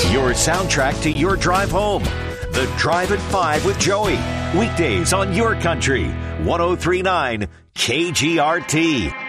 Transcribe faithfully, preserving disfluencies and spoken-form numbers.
Your soundtrack to your drive home. The Drive at five with Joey. Weekdays on your country. ten thirty-nine K G R T.